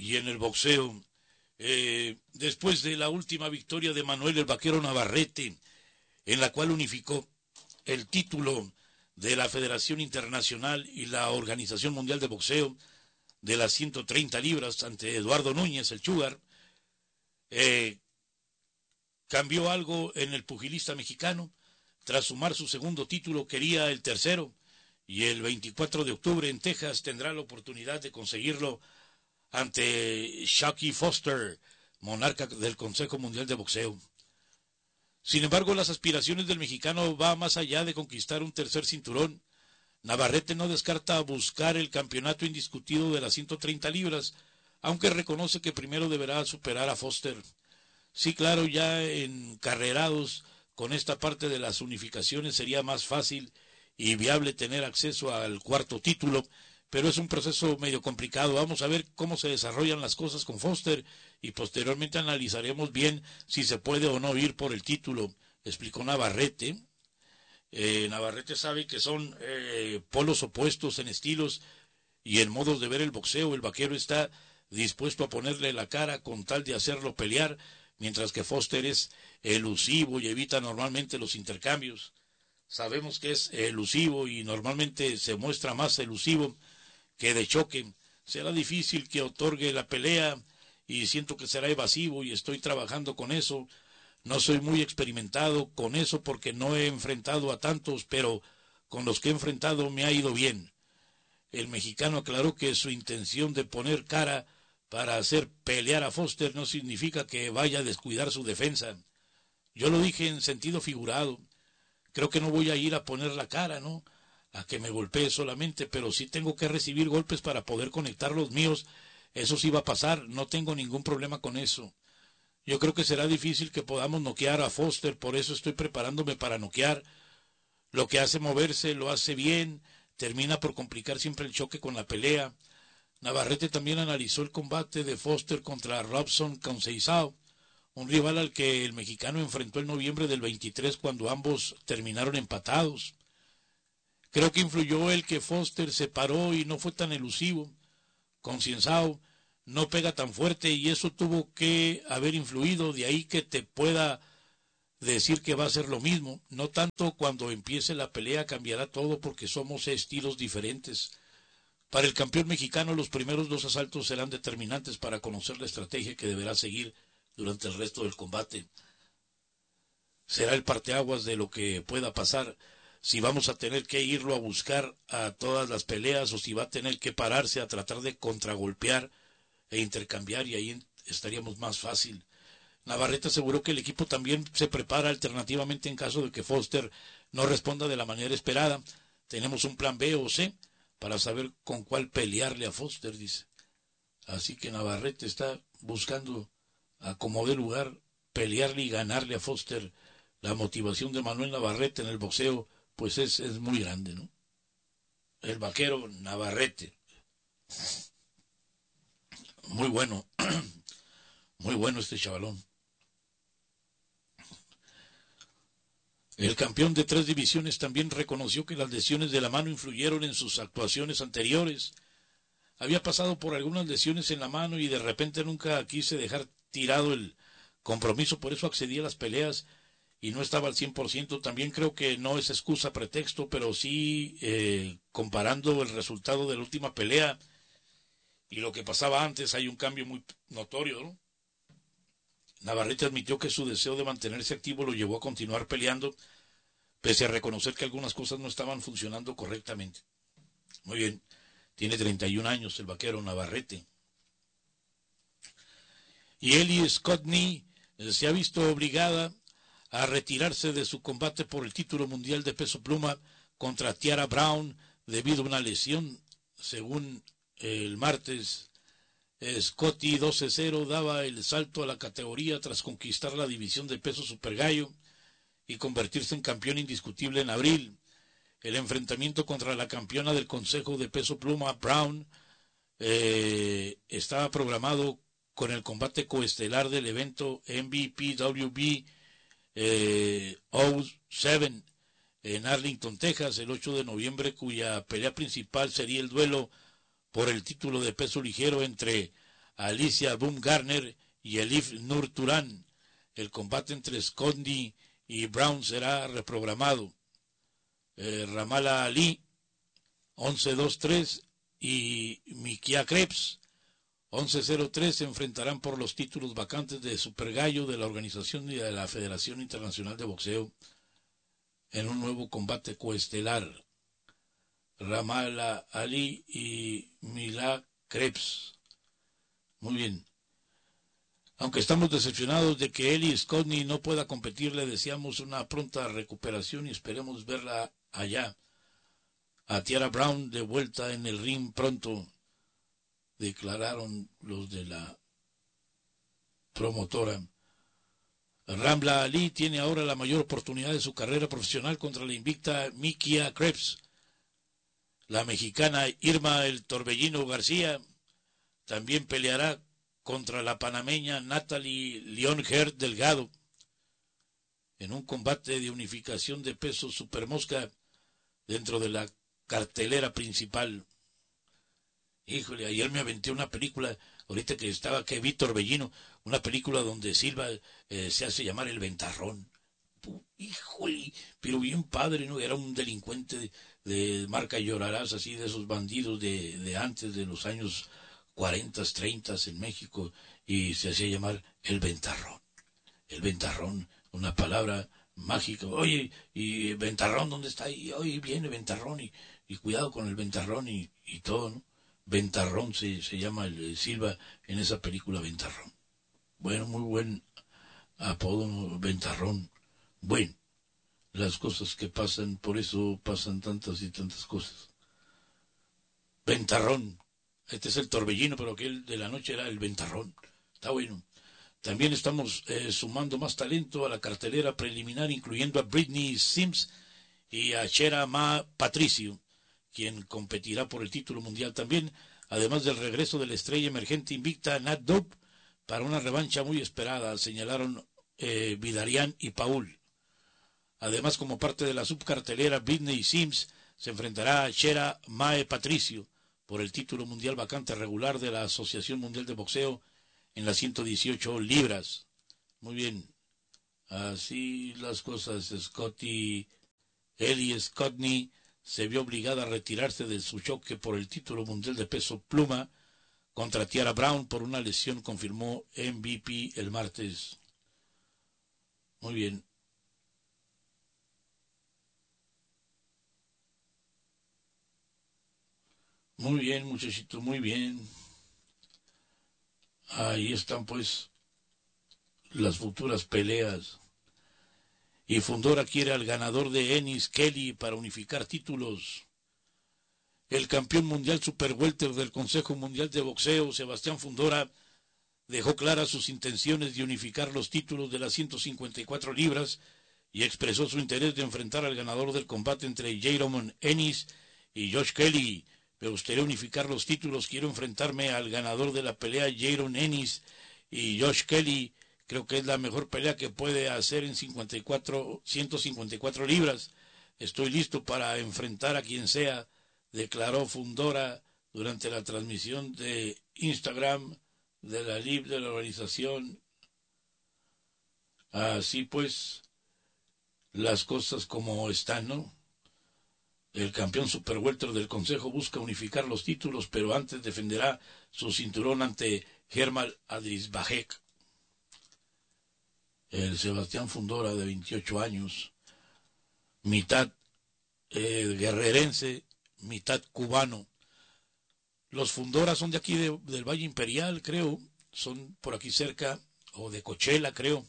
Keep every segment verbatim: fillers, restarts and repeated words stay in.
Y en el boxeo, eh, después de la última victoria de Manuel el Vaquero Navarrete, en la cual unificó el título de la Federación Internacional y la Organización Mundial de Boxeo de las ciento treinta libras ante Eduardo Núñez, el Sugar, eh, cambió algo en el pugilista mexicano. Tras sumar su segundo título, quería el tercero, y el veinticuatro de octubre en Texas tendrá la oportunidad de conseguirlo ante Shaquille Foster, monarca del Consejo Mundial de Boxeo. Sin embargo, las aspiraciones del mexicano van más allá de conquistar un tercer cinturón. Navarrete no descarta buscar el campeonato indiscutido de las ciento treinta libras, aunque reconoce que primero deberá superar a Foster. Sí, claro, ya encarrerados con esta parte de las unificaciones sería más fácil y viable tener acceso al cuarto título, pero es un proceso medio complicado. Vamos a ver cómo se desarrollan las cosas con Foster y posteriormente analizaremos bien si se puede o no ir por el título, explicó Navarrete. Eh, Navarrete sabe que son eh, polos opuestos en estilos y en modos de ver el boxeo. El vaquero está dispuesto a ponerle la cara con tal de hacerlo pelear, mientras que Foster es elusivo y evita normalmente los intercambios. Sabemos que es elusivo y normalmente se muestra más elusivo que de choque. Será difícil que otorgue la pelea y siento que será evasivo y estoy trabajando con eso. No soy muy experimentado con eso porque no he enfrentado a tantos, pero con los que he enfrentado me ha ido bien. El mexicano aclaró que su intención de poner cara para hacer pelear a Foster no significa que vaya a descuidar su defensa. Yo lo dije en sentido figurado. Creo que no voy a ir a poner la cara, ¿no?, a que me golpee solamente, pero sí tengo que recibir golpes para poder conectar los míos. Eso sí va a pasar, no tengo ningún problema con eso. Yo creo que será difícil que podamos noquear a Foster, por eso estoy preparándome para noquear. Lo que hace moverse lo hace bien, termina por complicar siempre el choque con la pelea. Navarrete también analizó el combate de Foster contra Robson Conceição, un rival al que el mexicano enfrentó en noviembre del veintitrés cuando ambos terminaron empatados. Creo que influyó el que Foster se paró y no fue tan elusivo. Conceição no pega tan fuerte y eso tuvo que haber influido, de ahí que te pueda decir que va a ser lo mismo. No tanto cuando empiece la pelea cambiará todo porque somos estilos diferentes. Para el campeón mexicano los primeros dos asaltos serán determinantes para conocer la estrategia que deberá seguir durante el resto del combate. Será el parteaguas de lo que pueda pasar, si vamos a tener que irlo a buscar a todas las peleas o si va a tener que pararse a tratar de contragolpear e intercambiar, y ahí estaríamos más fácil. Navarrete aseguró que el equipo también se prepara alternativamente en caso de que Foster no responda de la manera esperada. Tenemos un plan B o C para saber con cuál pelearle a Foster, dice. Así que Navarrete está buscando a como dé lugar pelearle y ganarle a Foster. La motivación de Manuel Navarrete en el boxeo pues es, es muy grande, ¿no? El vaquero Navarrete. Muy bueno, muy bueno este chavalón. El campeón de tres divisiones también reconoció que las lesiones de la mano influyeron en sus actuaciones anteriores. Había pasado por algunas lesiones en la mano y de repente nunca quise dejar tirado el compromiso, por eso accedí a las peleas y no estaba al cien por ciento. También creo que no es excusa, pretexto, pero sí eh, comparando el resultado de la última pelea y lo que pasaba antes, hay un cambio muy notorio, ¿no? Navarrete admitió que su deseo de mantenerse activo lo llevó a continuar peleando, pese a reconocer que algunas cosas no estaban funcionando correctamente. Muy bien, tiene treinta y un años el vaquero Navarrete. Y Ellie Scotney eh, se ha visto obligada a retirarse de su combate por el título mundial de peso pluma contra Tiara Brown debido a una lesión. Según el martes, eh, Scotty doce cero daba el salto a la categoría tras conquistar la división de peso super gallo y convertirse en campeón indiscutible en abril. El enfrentamiento contra la campeona del Consejo de Peso Pluma, Brown, eh, estaba programado con el combate coestelar del evento M V P W B eh, cero siete en Arlington, Texas, el ocho de noviembre, cuya pelea principal sería el duelo por el título de peso ligero entre Alicia Baumgartner y Elif Nur Turan. El combate entre Scotty y Brown será reprogramado. Eh, Ramala Ali, once dos tres, y Mikia Krebs, once cero tres, se enfrentarán por los títulos vacantes de Super Gallo de la organización y de la Federación Internacional de Boxeo en un nuevo combate coestelar. Ramala Ali y Mila Krebs. Muy bien. Aunque estamos decepcionados de que Eli Scotty no pueda competir, le deseamos una pronta recuperación y esperemos verla allá. A Tiara Brown de vuelta en el ring pronto, declararon los de la promotora. Ramla Ali tiene ahora la mayor oportunidad de su carrera profesional contra la invicta Mikia Krebs. La mexicana Irma El Torbellino García también peleará contra la panameña Natalie León-Hert Delgado en un combate de unificación de peso supermosca dentro de la cartelera principal. Híjole, ayer me aventé una película, ahorita que estaba que vi Torbellino, una película donde Silva eh, se hace llamar el Ventarrón. Híjole, pero bien padre, ¿no? Era un delincuente de, de marca Llorarás, así de esos bandidos de, de antes, de los años cuarenta, treinta en México, y se hacía llamar el Ventarrón. El Ventarrón, una palabra mágica. Oye, y Ventarrón, ¿dónde está? Y hoy viene Ventarrón, y, y cuidado con el Ventarrón y, y todo, ¿no? Ventarrón se, se llama el, el Silva en esa película, Ventarrón. Bueno, muy buen apodo, ¿no? Ventarrón. Bueno, las cosas que pasan, por eso pasan tantas y tantas cosas. Ventarrón. Este es el Torbellino, pero aquel de la noche era el Ventarrón. Está bueno. También estamos eh, sumando más talento a la cartelera preliminar, incluyendo a Britney Sims y a Shera Ma Patricio, quien competirá por el título mundial también, además del regreso de la estrella emergente invicta Nat Dope para una revancha muy esperada, señalaron eh, Vidarian y Paul. Además, como parte de la subcartelera, Britney Sims se enfrentará a Shera Mae Patricio por el título mundial vacante regular de la Asociación Mundial de Boxeo en las ciento dieciocho libras. Muy bien, así las cosas. Scotty, Eli Scotty se vio obligada a retirarse de su choque por el título mundial de peso pluma contra Tiara Brown por una lesión, confirmó M V P el martes. Muy bien. Muy bien, muchachito, muy bien. Ahí están pues las futuras peleas. Y Fundora quiere al ganador de Ennis Kelly para unificar títulos. El campeón mundial super welter del Consejo Mundial de Boxeo, Sebastián Fundora, dejó claras sus intenciones de unificar los títulos de las ciento cincuenta y cuatro libras y expresó su interés de enfrentar al ganador del combate entre Jaron Ennis y Josh Kelly. Me gustaría unificar los títulos, quiero enfrentarme al ganador de la pelea Jaron Ennis y Josh Kelly. Creo que es la mejor pelea que puede hacer en cincuenta y cuatro, ciento cincuenta y cuatro libras. Estoy listo para enfrentar a quien sea, declaró Fundora durante la transmisión de Instagram de la L I B de la organización. Así pues, las cosas como están, ¿no? El campeón super welter del Consejo busca unificar los títulos, pero antes defenderá su cinturón ante Germán Adrisbajek. El Sebastián Fundora, de veintiocho años, mitad eh, guerrerense, mitad cubano. Los Fundora son de aquí de, del Valle Imperial, creo, son por aquí cerca, o de Coachella, creo.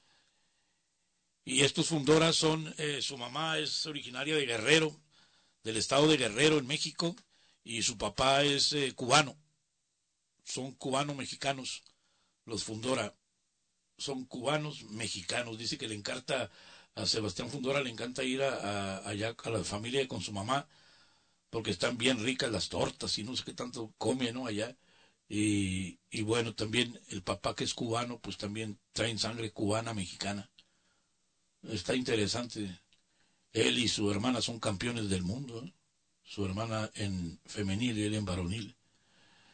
Y estos Fundora son, eh, su mamá es originaria de Guerrero, del estado de Guerrero, en México, y su papá es eh, cubano. Son cubano-mexicanos, los Fundora. Son cubanos mexicanos. Dice que le encanta a Sebastián Fundora, le encanta ir a, a, allá a la familia con su mamá, porque están bien ricas las tortas y no sé qué tanto come, ¿no? Allá. Y, y bueno, también el papá, que es cubano, pues también traen sangre cubana mexicana. Está interesante. Él y su hermana son campeones del mundo, ¿eh? Su hermana en femenil y él en varonil.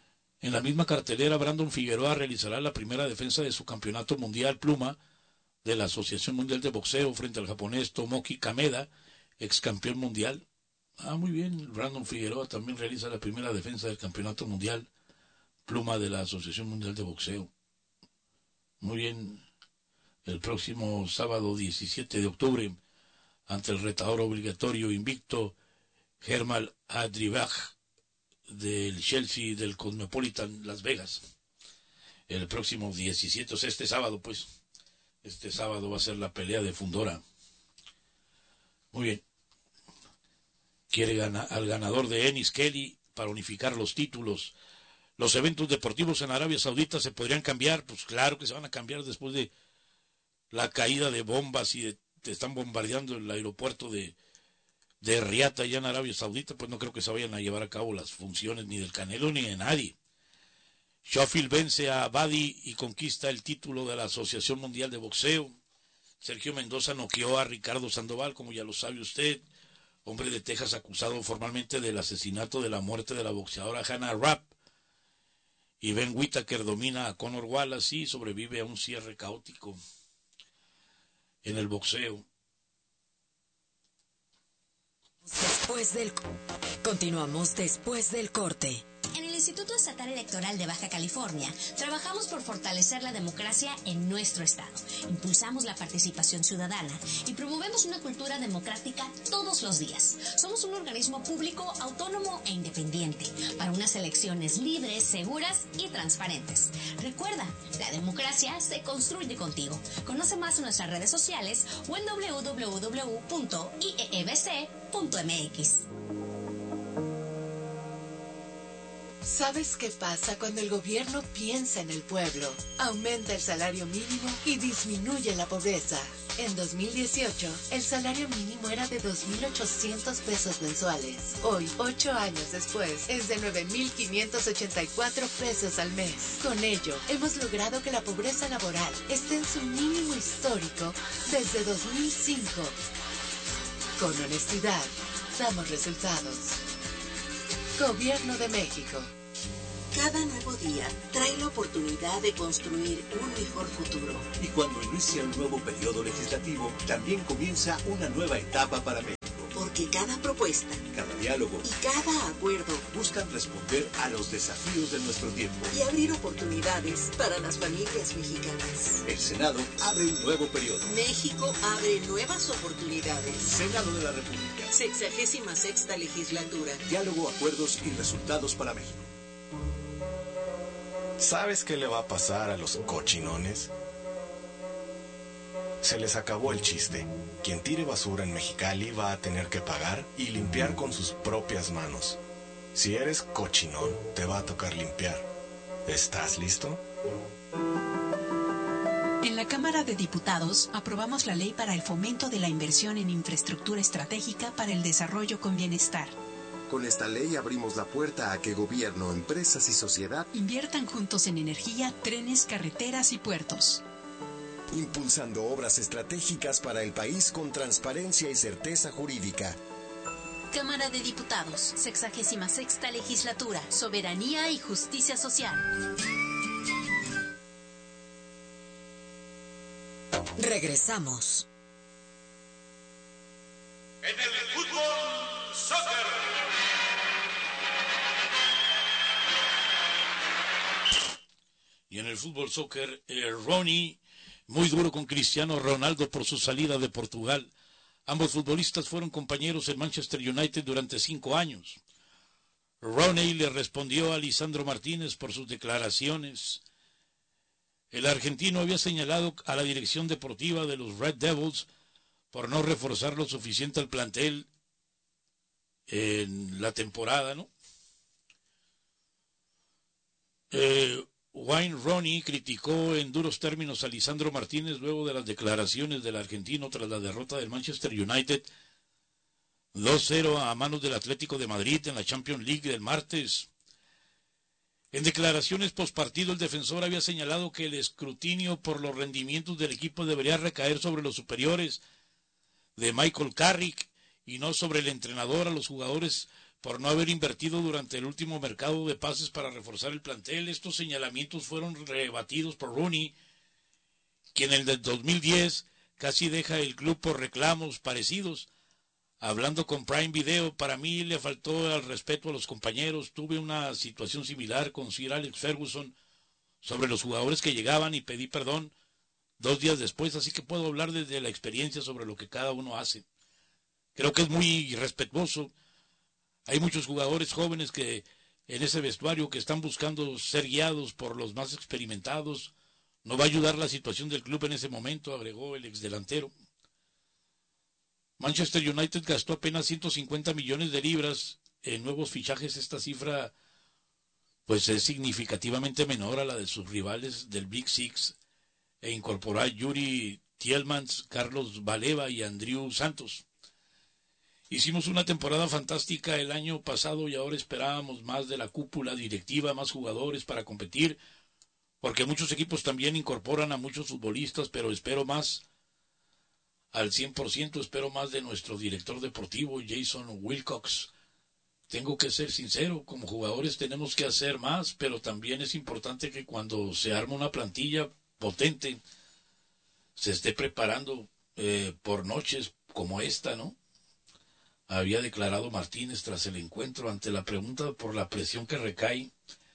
En la misma cartelera, Brandon Figueroa realizará la primera defensa de su campeonato mundial pluma de la Asociación Mundial de Boxeo frente al japonés Tomoki Kameda, ex campeón mundial. Ah, muy bien, Brandon Figueroa también realiza la primera defensa del campeonato mundial pluma de la Asociación Mundial de Boxeo. Muy bien, el próximo sábado diecisiete de octubre, ante el retador obligatorio invicto Germán Adribach del Chelsea del Cosmopolitan Las Vegas. El próximo diecisiete, o sea, este sábado, pues, este sábado va a ser la pelea de Fundora. Muy bien. Quiere ganar al ganador de Ennis Kelly para unificar los títulos. Los eventos deportivos en Arabia Saudita se podrían cambiar, pues claro que se van a cambiar después de la caída de bombas y de, te están bombardeando el aeropuerto de, de Riad allá en Arabia Saudita, pues no creo que se vayan a llevar a cabo las funciones ni del Canelo ni de nadie. Sheffield vence a Badi y conquista el título de la Asociación Mundial de Boxeo. Sergio Mendoza noqueó a Ricardo Sandoval, como ya lo sabe usted, hombre de Texas acusado formalmente del asesinato de la muerte de la boxeadora Hannah Rapp. Y Ben Whittaker domina a Conor Wallace y sobrevive a un cierre caótico en el boxeo. Después del... Continuamos después del corte. En el Instituto Estatal Electoral de Baja California, trabajamos por fortalecer la democracia en nuestro estado. Impulsamos la participación ciudadana y promovemos una cultura democrática todos los días. Somos un organismo público, autónomo e independiente para unas elecciones libres, seguras y transparentes. Recuerda, la democracia se construye contigo. Conoce más en nuestras redes sociales o en doble u doble u doble u punto i e e b c punto m x. ¿Sabes qué pasa cuando el gobierno piensa en el pueblo? Aumenta el salario mínimo y disminuye la pobreza. En dos mil dieciocho, el salario mínimo era de dos mil ochocientos pesos mensuales. Hoy, ocho años después, es de nueve mil quinientos ochenta y cuatro pesos al mes. Con ello, hemos logrado que la pobreza laboral esté en su mínimo histórico desde dos mil cinco. Con honestidad, damos resultados. Gobierno de México. Cada nuevo día trae la oportunidad de construir un mejor futuro. Y cuando inicia un nuevo periodo legislativo, también comienza una nueva etapa para México. Porque cada propuesta, cada diálogo y cada acuerdo buscan responder a los desafíos de nuestro tiempo y abrir oportunidades para las familias mexicanas. El Senado abre un nuevo periodo. México abre nuevas oportunidades. Senado de la República. Sexagésima sexta legislatura. Diálogo, acuerdos y resultados para México. ¿Sabes qué le va a pasar a los cochinones? Se les acabó el chiste. Quien tire basura en Mexicali va a tener que pagar y limpiar con sus propias manos. Si eres cochinón, te va a tocar limpiar. ¿Estás listo? En la Cámara de Diputados aprobamos la ley para el fomento de la inversión en infraestructura estratégica para el desarrollo con bienestar. Con esta ley abrimos la puerta a que gobierno, empresas y sociedad inviertan juntos en energía, trenes, carreteras y puertos. Impulsando obras estratégicas para el país con transparencia y certeza jurídica. Cámara de Diputados, sexagésima sexta legislatura, soberanía y justicia social. Regresamos. En el fútbol, soccer. Y en el fútbol soccer, eh, Ronnie, muy duro con Cristiano Ronaldo por su salida de Portugal. Ambos futbolistas fueron compañeros en Manchester United durante cinco años. Ronnie le respondió a Lisandro Martínez por sus declaraciones. El argentino había señalado a la dirección deportiva de los Red Devils por no reforzar lo suficiente al plantel en la temporada, ¿no? Eh, Wayne Rooney criticó en duros términos a Lisandro Martínez luego de las declaraciones del argentino tras la derrota del Manchester United dos cero a manos del Atlético de Madrid en la Champions League del martes. En declaraciones postpartido, el defensor había señalado que el escrutinio por los rendimientos del equipo debería recaer sobre los superiores de Michael Carrick y no sobre el entrenador. A los jugadores por no haber invertido durante el último mercado de pases para reforzar el plantel. Estos señalamientos fueron rebatidos por Rooney, quien en el del dos mil diez casi deja el club por reclamos parecidos. Hablando con Prime Video, para mí le faltó al respeto a los compañeros. Tuve una situación similar con Sir Alex Ferguson sobre los jugadores que llegaban y pedí perdón dos días después, así que puedo hablar desde la experiencia sobre lo que cada uno hace. Creo que es muy irrespetuoso. Hay muchos jugadores jóvenes que en ese vestuario que están buscando ser guiados por los más experimentados. No va a ayudar la situación del club en ese momento, agregó el exdelantero. Manchester United gastó apenas ciento cincuenta millones de libras en nuevos fichajes. Esta cifra pues es significativamente menor a la de sus rivales del Big Six, e incorporó a Yuri Tielemans, Carlos Baleba y Andrew Santos. Hicimos una temporada fantástica el año pasado y ahora esperábamos más de la cúpula directiva, más jugadores para competir, porque muchos equipos también incorporan a muchos futbolistas, pero espero más al cien por ciento, espero más de nuestro director deportivo, Jason Wilcox. Tengo que ser sincero, como jugadores tenemos que hacer más, pero también es importante que cuando se arma una plantilla potente, se esté preparando eh, por noches como esta, ¿no? Había declarado Martínez tras el encuentro ante la pregunta por la presión que recae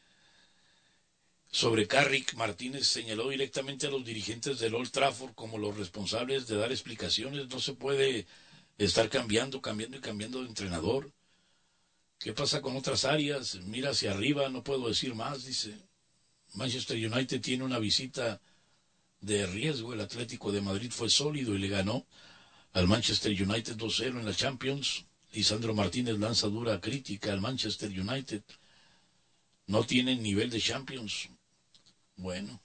sobre Carrick. Martínez señaló directamente a los dirigentes del Old Trafford como los responsables de dar explicaciones. No se puede estar cambiando, cambiando y cambiando de entrenador. ¿Qué pasa con otras áreas? Mira hacia arriba, no puedo decir más, dice. Manchester United tiene una visita de riesgo. El Atlético de Madrid fue sólido y le ganó al Manchester United dos cero en la Champions. Lisandro Martínez lanza dura crítica al Manchester United. No tienen nivel de Champions. Bueno.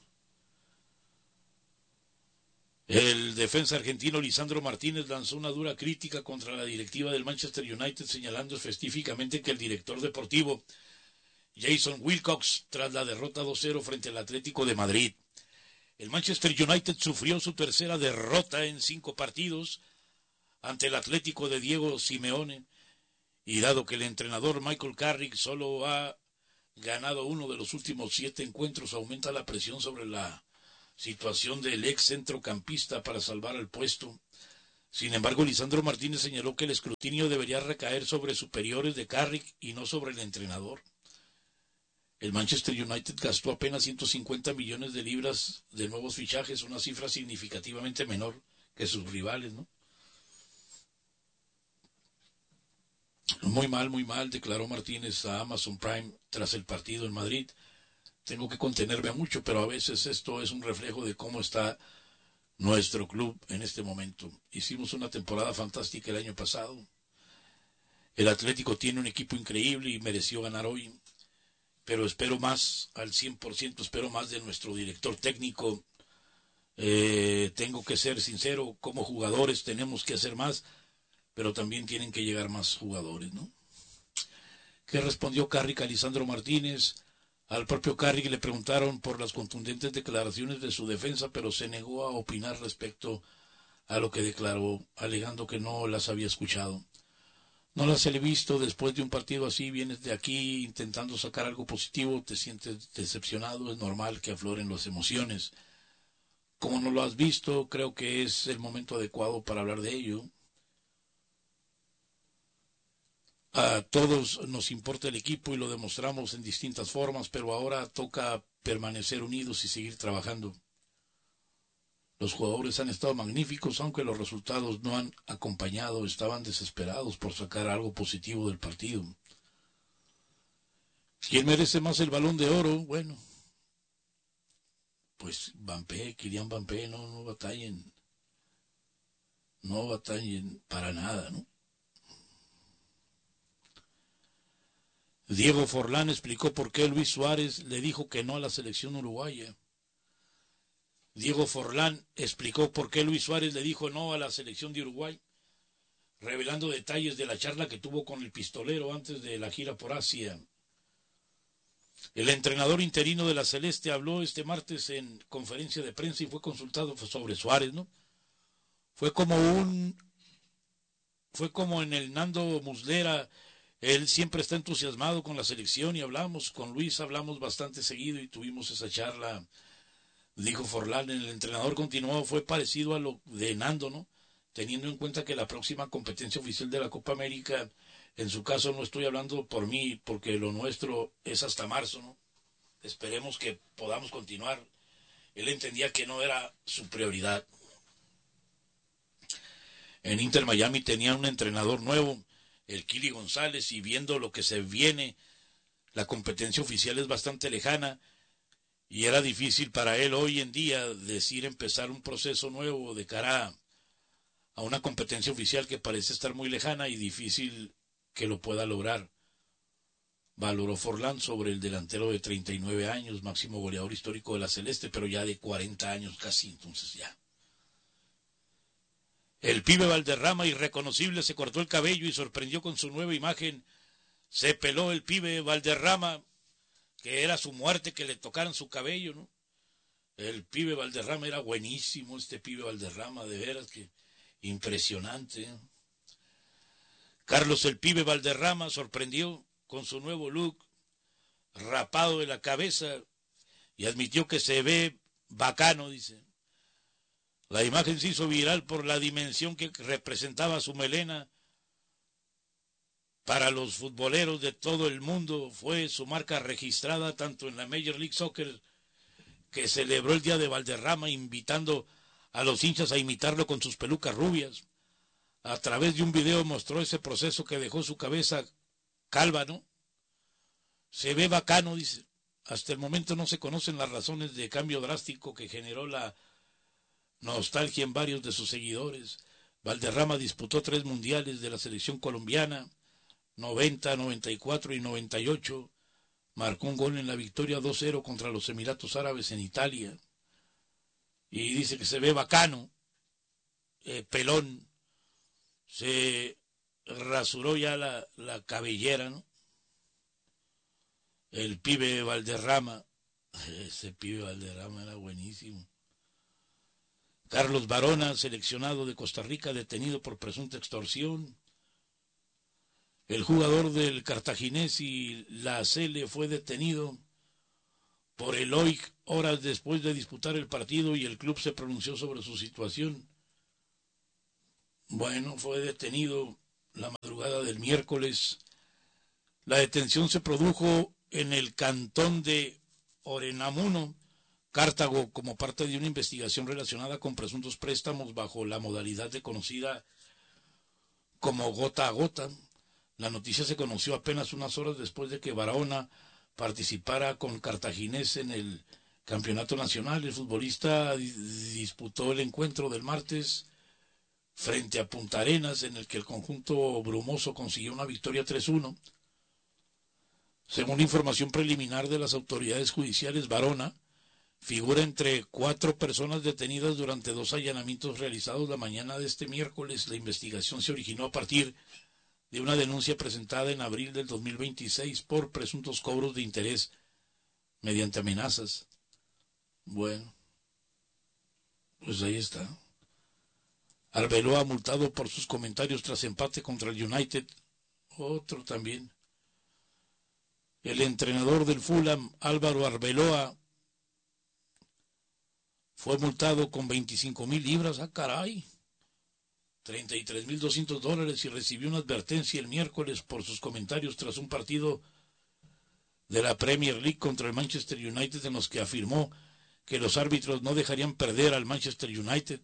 El defensa argentino Lisandro Martínez lanzó una dura crítica contra la directiva del Manchester United, señalando específicamente que el director deportivo Jason Wilcox, tras la derrota dos cero frente al Atlético de Madrid. El Manchester United sufrió su tercera derrota en cinco partidos ante el Atlético de Diego Simeone, y dado que el entrenador Michael Carrick solo ha ganado uno de los últimos siete encuentros, aumenta la presión sobre la situación del ex centrocampista para salvar el puesto. Sin embargo, Lisandro Martínez señaló que el escrutinio debería recaer sobre superiores de Carrick y no sobre el entrenador. El Manchester United gastó apenas ciento cincuenta millones de libras de nuevos fichajes, una cifra significativamente menor que sus rivales, ¿no? Muy mal, muy mal, declaró Martínez a Amazon Prime tras el partido en Madrid. Tengo que contenerme mucho, pero a veces esto es un reflejo de cómo está nuestro club en este momento. Hicimos una temporada fantástica el año pasado. El Atlético tiene un equipo increíble y mereció ganar hoy, pero espero más al cien por ciento, espero más de nuestro director técnico. Eh, tengo que ser sincero, como jugadores tenemos que hacer más, pero también tienen que llegar más jugadores, ¿no? ¿Qué respondió Carrick a Lisandro Martínez? Al propio Carrick le preguntaron por las contundentes declaraciones de su defensa, pero se negó a opinar respecto a lo que declaró, alegando que no las había escuchado. No las he visto. Después de un partido así, vienes de aquí intentando sacar algo positivo, te sientes decepcionado, es normal que afloren las emociones. Como no lo has visto, creo que es el momento adecuado para hablar de ello. A todos nos importa el equipo y lo demostramos en distintas formas, pero ahora toca permanecer unidos y seguir trabajando. Los jugadores han estado magníficos, aunque los resultados no han acompañado. Estaban desesperados por sacar algo positivo del partido. ¿Quién merece más el Balón de Oro? Bueno, pues Mbappé, Kylian Mbappé, no, no batallen. No batallen para nada, ¿no? Diego Forlán explicó por qué Luis Suárez le dijo que no a la selección uruguaya. Diego Forlán explicó por qué Luis Suárez le dijo no a la selección de Uruguay, revelando detalles de la charla que tuvo con el pistolero antes de la gira por Asia. El entrenador interino de la Celeste habló este martes en conferencia de prensa y fue consultado sobre Suárez, ¿no? Fue como un... Fue como en el Nando Muslera Él siempre está entusiasmado con la selección y hablamos, con Luis hablamos bastante seguido y tuvimos esa charla, dijo Forlán. El entrenador continuó, fue parecido a lo de Nando, ¿no? Teniendo en cuenta que la próxima competencia oficial de la Copa América, en su caso no estoy hablando por mí, porque lo nuestro es hasta marzo, ¿no? Esperemos que podamos continuar. Él entendía que no era su prioridad. En Inter Miami tenía un entrenador nuevo, el Kili González, y viendo lo que se viene, la competencia oficial es bastante lejana, y era difícil para él hoy en día decir empezar un proceso nuevo de cara a, a una competencia oficial que parece estar muy lejana y difícil que lo pueda lograr. Valoró Forlán sobre el delantero de treinta y nueve años, máximo goleador histórico de la Celeste, pero ya de cuarenta años casi, entonces ya. El pibe Valderrama, irreconocible, se cortó el cabello y sorprendió con su nueva imagen. Se peló el pibe Valderrama, que era su muerte que le tocaran su cabello, ¿no? El pibe Valderrama era buenísimo, este pibe Valderrama, de veras que impresionante. Carlos el pibe Valderrama sorprendió con su nuevo look, rapado de la cabeza, y admitió que se ve bacano, dice. La imagen se hizo viral por la dimensión que representaba su melena. Para los futboleros de todo el mundo fue su marca registrada tanto en la Major League Soccer, que celebró el Día de Valderrama invitando a los hinchas a imitarlo con sus pelucas rubias. A través de un video mostró ese proceso que dejó su cabeza calva, ¿no? Se ve bacano, dice. Hasta el momento no se conocen las razones de cambio drástico que generó la nostalgia en varios de sus seguidores. Valderrama disputó tres mundiales de la selección colombiana, noventa, noventa y cuatro y noventa y ocho. Marcó un gol en la victoria dos cero contra los Emiratos Árabes en Italia. Y dice que se ve bacano, eh, pelón. Se rasuró ya la, la cabellera, ¿no? El pibe Valderrama, ese pibe Valderrama era buenísimo. Carlos Barona, seleccionado de Costa Rica, detenido por presunta extorsión. El jugador del Cartaginés y la Cele fue detenido por el O I C horas después de disputar el partido y el club se pronunció sobre su situación. Bueno, fue detenido la madrugada del miércoles. La detención se produjo en el cantón de Orenamuno, Cartago, como parte de una investigación relacionada con presuntos préstamos bajo la modalidad de conocida como gota a gota. La noticia se conoció apenas unas horas después de que Barahona participara con Cartaginés en el campeonato nacional. El futbolista disputó el encuentro del martes frente a Punta Arenas, en el que el conjunto brumoso consiguió una victoria tres uno. Según información preliminar de las autoridades judiciales, Barona figura entre cuatro personas detenidas durante dos allanamientos realizados la mañana de este miércoles. La investigación se originó a partir de una denuncia presentada en abril del dos mil veintiséis por presuntos cobros de interés mediante amenazas. Bueno, pues ahí está. Arbeloa multado por sus comentarios tras empate contra el United. Otro también. El entrenador del Fulham, Álvaro Arbeloa, fue multado con veinticinco mil libras, ah caray, treinta y tres mil doscientos dólares, y recibió una advertencia el miércoles por sus comentarios tras un partido de la Premier League contra el Manchester United, en los que afirmó que los árbitros no dejarían perder al Manchester United.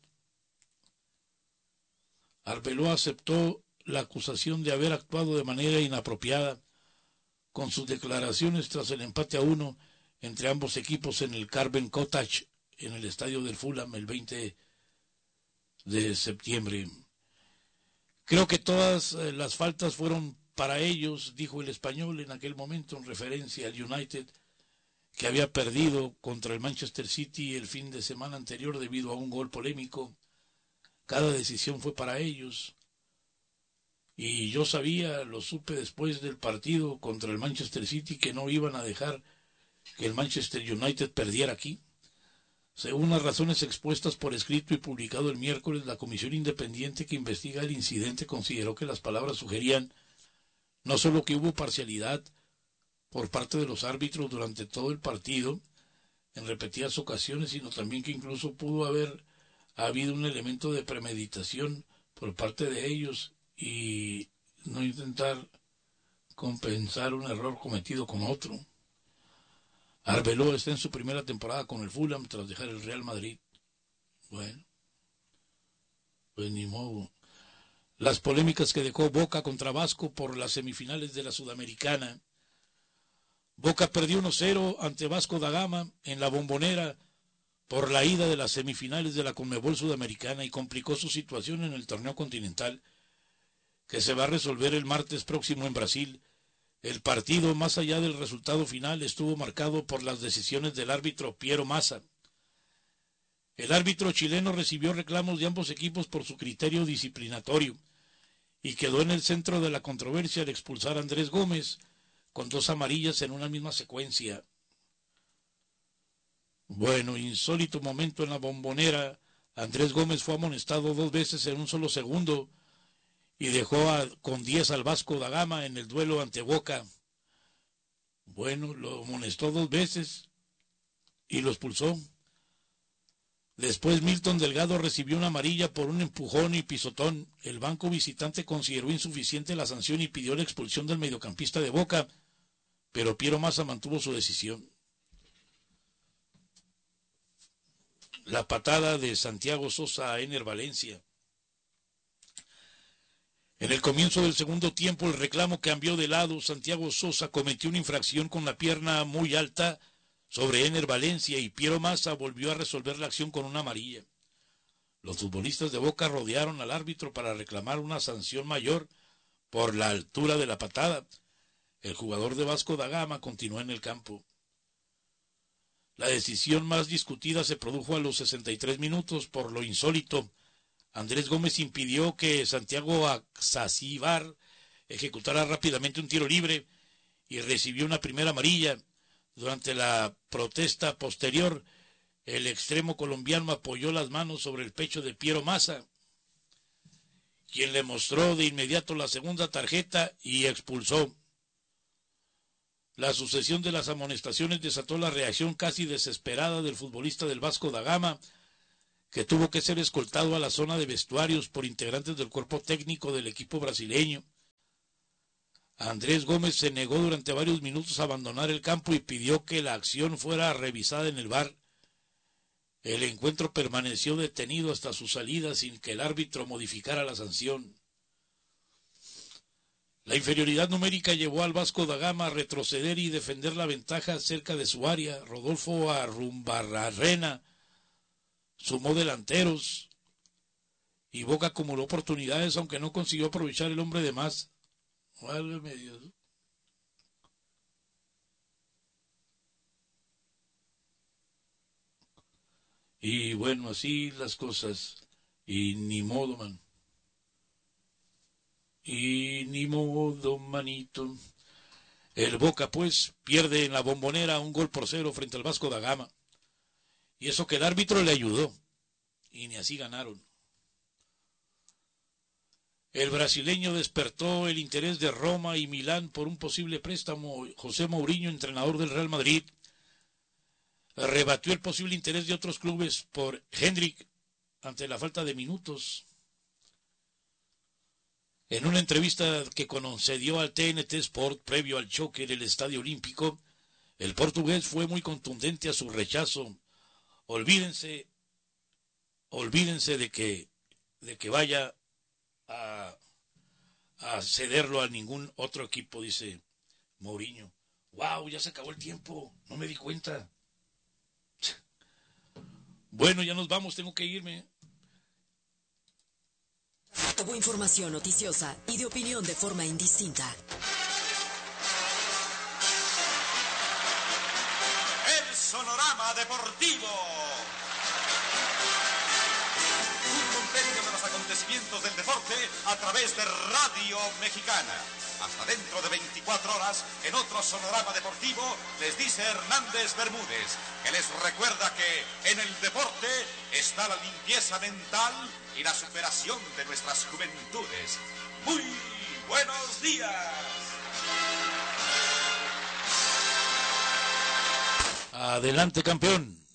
Arbeloa aceptó la acusación de haber actuado de manera inapropiada con sus declaraciones tras el empate a uno entre ambos equipos en el Craven Cottage, en el estadio del Fulham, el veinte de septiembre. Creo que todas las faltas fueron para ellos, dijo el español en aquel momento, en referencia al United, que había perdido contra el Manchester City el fin de semana anterior debido a un gol polémico. Cada decisión fue para ellos. Y yo sabía, lo supe después del partido contra el Manchester City, que no iban a dejar que el Manchester United perdiera aquí. Según las razones expuestas por escrito y publicado el miércoles, la comisión independiente que investiga el incidente consideró que las palabras sugerían No solo que hubo parcialidad por parte de los árbitros durante todo el partido, en repetidas ocasiones, sino también que incluso pudo haber habido un elemento de premeditación por parte de ellos y no intentar compensar un error cometido con otro. Arbeloa está en su primera temporada con el Fulham tras dejar el Real Madrid. Bueno, pues ni modo. Las polémicas que dejó Boca contra Vasco por las semifinales de la Sudamericana. Boca perdió uno cero ante Vasco da Gama en la Bombonera por la ida de las semifinales de la Conmebol Sudamericana y complicó su situación en el torneo continental que se va a resolver el martes próximo en Brasil. El partido, más allá del resultado final, estuvo marcado por las decisiones del árbitro Piero Massa. El árbitro chileno recibió reclamos de ambos equipos por su criterio disciplinatorio y quedó en el centro de la controversia al expulsar a Andrés Gómez con dos amarillas en una misma secuencia. Bueno, insólito momento en la Bombonera. Andrés Gómez fue amonestado dos veces en un solo segundo y dejó a, con diez al Vasco da Gama en el duelo ante Boca. Bueno, lo amonestó dos veces y lo expulsó. Después Milton Delgado recibió una amarilla por un empujón y pisotón. El banco visitante consideró insuficiente la sanción y pidió la expulsión del mediocampista de Boca, pero Piero Massa mantuvo su decisión. La patada de Santiago Sosa a Ener Valencia. En el comienzo del segundo tiempo el reclamo cambió de lado. Santiago Sosa cometió una infracción con la pierna muy alta sobre Ener Valencia y Piero Massa volvió a resolver la acción con una amarilla. Los futbolistas de Boca rodearon al árbitro para reclamar una sanción mayor por la altura de la patada. El jugador de Vasco da Gama continuó en el campo. La decisión más discutida se produjo a los sesenta y tres minutos por lo insólito. Andrés Gómez impidió que Santiago Axasíbar ejecutara rápidamente un tiro libre y recibió una primera amarilla. Durante la protesta posterior, el extremo colombiano apoyó las manos sobre el pecho de Piero Massa, quien le mostró de inmediato la segunda tarjeta y expulsó. La sucesión de las amonestaciones desató la reacción casi desesperada del futbolista del Vasco da Gama, que tuvo que ser escoltado a la zona de vestuarios por integrantes del cuerpo técnico del equipo brasileño. Andrés Gómez se negó durante varios minutos a abandonar el campo y pidió que la acción fuera revisada en el V A R. El encuentro permaneció detenido hasta su salida sin que el árbitro modificara la sanción. La inferioridad numérica llevó al Vasco da Gama a retroceder y defender la ventaja cerca de su área. Rodolfo Arrumbarrena sumó delanteros y Boca acumuló oportunidades, aunque no consiguió aprovechar el hombre de más. Válgame Dios. Y bueno, así las cosas. Y ni modo, man. Y ni modo, manito. El Boca, pues, pierde en la Bombonera un gol por cero frente al Vasco da Gama. Y eso que el árbitro le ayudó. Y ni así ganaron. El brasileño despertó el interés de Roma y Milán por un posible préstamo. José Mourinho, entrenador del Real Madrid, rebatió el posible interés de otros clubes por Hendrik ante la falta de minutos. En una entrevista que concedió al T N T Sport previo al choque en el Estadio Olímpico, el portugués fue muy contundente a su rechazo. Olvídense, olvídense de que, de que vaya a, a cederlo a ningún otro equipo, dice Mourinho. ¡Wow! Ya se acabó el tiempo, no me di cuenta. Bueno, ya nos vamos, tengo que irme. Hubo información noticiosa y de opinión de forma indistinta. El Sonorama Deportivo. Un compendio de los acontecimientos del deporte a través de Radio Mexicana. Hasta dentro de veinticuatro horas, en otro Sonorama Deportivo, les dice Hernández Bermúdez, que les recuerda que en el deporte está la limpieza mental y la superación de nuestras juventudes. Muy buenos días. Adelante, campeón.